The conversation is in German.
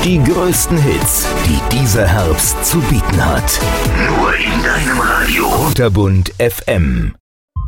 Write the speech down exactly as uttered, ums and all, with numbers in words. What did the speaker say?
Die größten Hits, die dieser Herbst zu bieten hat. Nur in deinem Radio. Unterbund F M.